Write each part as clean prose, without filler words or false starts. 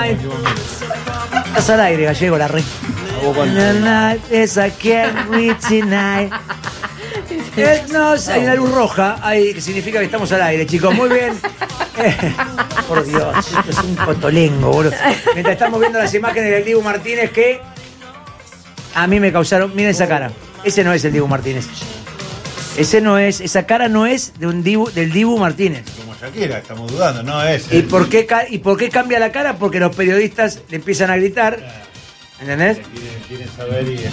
night. Estás al aire, Gallego, la re. The night is I can't reach tonight. Hay una luz roja ahí que significa que estamos al aire, chicos. Muy bien. Por Dios, esto es un cotolengo, boludo. Mientras estamos viendo las imágenes del Dibu Martínez que a mí me causaron. Miren esa cara. Ese no es el Dibu Martínez. Ese no es, esa cara no es del Dibu Martínez. Como Shakira, estamos dudando, no es. ¿Y por qué cambia la cara? Porque los periodistas le empiezan a gritar. ¿Entendés? Quieren saber y...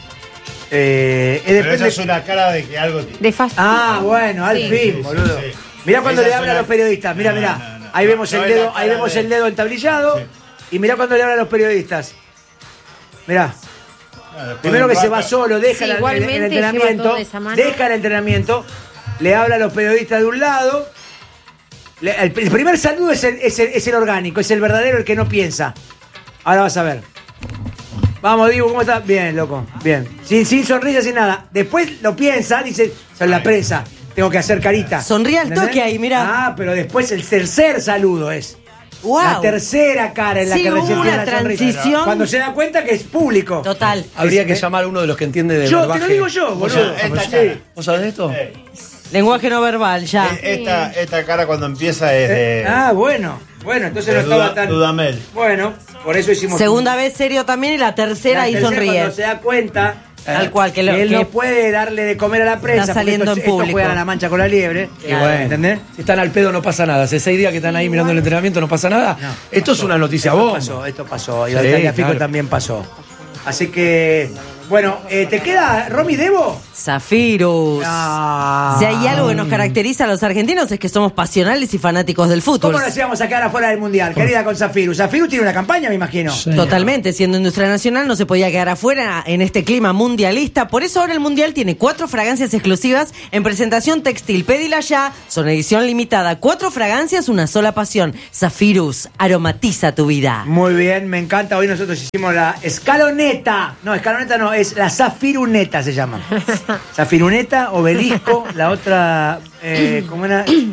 pero esa es una cara de que algo tiene. De fast. Bueno, al fin, boludo. Sí. Mirá cuando Esa le habla a los periodistas. Mirá. No. Ahí vemos el dedo, el dedo entablillado. Sí. Y mirá cuando le habla a los periodistas. Mirá. Primero que se va solo, deja el entrenamiento. Deja el entrenamiento. Le habla a los periodistas de un lado. El primer saludo es el orgánico, es el verdadero, el que no piensa. Ahora vas a ver. Vamos, Dibu, ¿cómo estás? Bien, loco, bien. Sin sonrisa, sin nada. Después lo piensa, dice, soy la presa, tengo que hacer carita. Sonríe al toque ahí, mirá. Pero después el tercer saludo es. Wow. La tercera cara en la que recién tiene la transición. Cuando se da cuenta que es público. Total. Habría que llamar a uno de los que entiende de verbaje. Te lo digo yo, boludo. ¿Vos sabés de esto? Lenguaje no verbal, ya. Esta cara cuando empieza es de... Bueno, entonces no estaba tan... Dudamel. Bueno, por eso hicimos... Segunda vez serio también y la tercera ahí sonríe. Cuando se da cuenta... Tal cual, que él no puede darle de comer a la prensa. Está saliendo en público. Estos juegan a la mancha con la liebre. Claro. Y bueno, ¿entendés? Si están al pedo no pasa nada. Hace 6 días que están ahí mirando el entrenamiento, no pasa nada. Esto es una noticia bomba. Esto pasó. Y la Alcaldía Fico también pasó. Así que... Bueno, ¿te queda Romy Debo? Zafirus. Si hay algo que nos caracteriza a los argentinos es que somos pasionales y fanáticos del fútbol. ¿Cómo nos íbamos a quedar afuera del Mundial? Querida con Zafirus. Zafirus tiene una campaña, me imagino. Sí. Totalmente. Siendo industria nacional no se podía quedar afuera en este clima mundialista. Por eso ahora el Mundial tiene 4 fragancias exclusivas en presentación textil. Pédila ya. Son edición limitada. 4 fragancias, una sola pasión. Zafirus. Aromatiza tu vida. Muy bien, me encanta. Hoy nosotros hicimos la escaloneta. No, escaloneta no. Es la Zafiruneta se llama. Zafiruneta, obelisco, la otra, ¿cómo era? No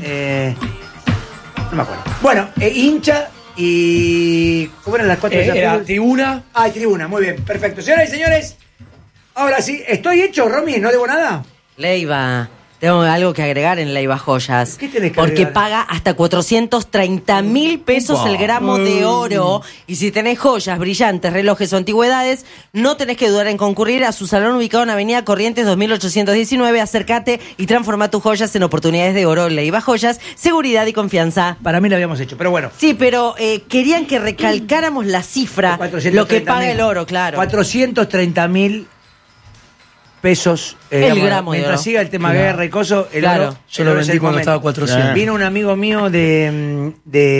me acuerdo. Bueno, hincha y... ¿Cómo eran las 4 de Zafirus? Tribuna. Tribuna, muy bien, perfecto. Señoras y señores, ahora sí, ¿estoy hecho, Romy? ¿No debo nada? Leiva. Tengo algo que agregar en Leiva Joyas. ¿Qué tenés que Porque agregar? paga hasta 430.000 pesos el gramo de oro. Y si tenés joyas, brillantes, relojes o antigüedades, no tenés que dudar en concurrir a su salón ubicado en Avenida Corrientes 2819. Acércate y transforma tus joyas en oportunidades de oro. Leiva Joyas, seguridad y confianza. Para mí lo habíamos hecho, pero bueno. Sí, pero querían que recalcáramos la cifra, lo que paga el oro, claro. 430.000 pesos. El gramo de mientras oro. siga el tema guerra y coso, el oro. Yo lo vendí cuando estaba 400. Vino un amigo mío de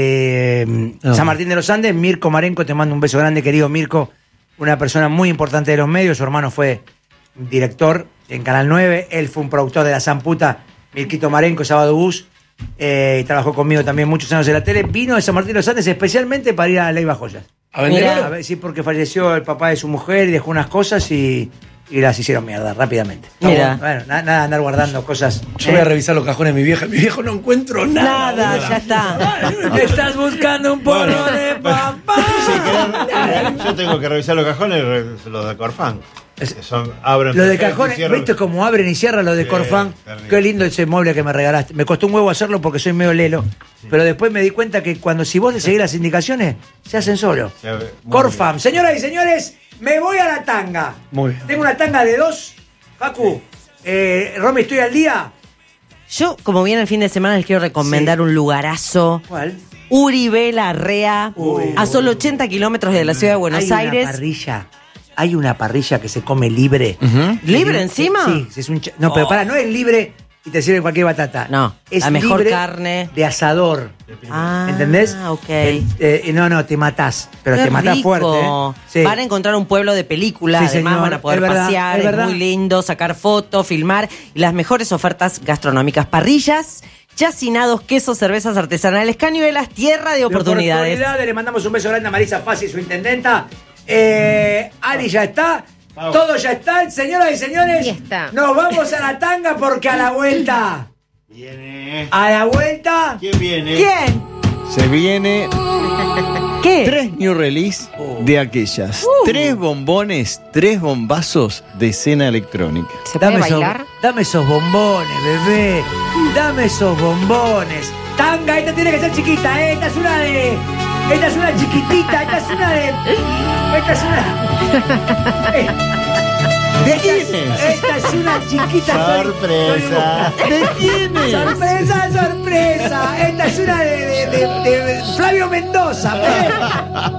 San Martín de los Andes, Mirko Marenco, te mando un beso grande, querido Mirko, una persona muy importante de los medios. Su hermano fue director en Canal 9, él fue un productor de La Zamputa, Mirquito Marenco, Sábado Bus, y trabajó conmigo también muchos años en la tele. Vino de San Martín de los Andes especialmente para ir a Leiva Joyas. ¿A vender oro? A ver, sí, porque falleció el papá de su mujer y dejó unas cosas y las hicieron mierda rápidamente. Mira. Bueno, nada andar guardando cosas. Yo voy a revisar los cajones de mi vieja. Mi viejo no encuentro nada. Nada, ya está. Estás buscando un porro de papá. Yo tengo que revisar los cajones, los de Corfán. Abren Lo de cajones, ¿viste cómo abren y cierran los de Corfán? Terrible. Qué lindo ese mueble que me regalaste. Me costó un huevo hacerlo porque soy medio lelo. Sí. Pero después me di cuenta que si vos le seguís las indicaciones, se hacen solo. Corfán. Señoras y señores, me voy a la tanga. Muy bien. Tengo una tanga de 2. Facu, Romy, ¿estoy al día? Yo, como viene el fin de semana, les quiero recomendar un lugarazo. ¿Cuál? Uribe Larrea, a solo 80 kilómetros de la ciudad de Buenos Aires. Hay una parrilla que se come libre. ¿Libre encima? Sí, es un no, pero no es libre y te sirve cualquier batata. No, es la mejor libre carne. de asador. ¿Entendés? Ok. No, te matás. Pero Qué te matás rico. fuerte. Sí. Van a encontrar un pueblo de películas, Sí, además señor. van a poder Es verdad, pasear, es es verdad. muy lindo, sacar fotos, filmar y las mejores ofertas gastronómicas, parrillas, chacinados, quesos, cervezas artesanales, cañuelas, tierra de oportunidades. Le mandamos un beso grande a Marisa Fassi, su intendenta. Ali ya está. Todo ya está. Señoras y señores, nos vamos a la tanga porque a la vuelta. Viene. A la vuelta. ¿Quién viene? ¿Quién? Se viene ¿Qué? 3 new release de aquellas. 3 bombones, 3 bombazos de escena electrónica. ¿Se puede bailar? Dame esos bombones, bebé. Dame esos bombones. Tanga, esta tiene que ser chiquita, ¿eh? Esta es una chiquitita, esta es una. ¿De quién es? Esta es una chiquita. Sorpresa. ¿De quién es? Sorpresa. Esta es una de Flavio Mendoza.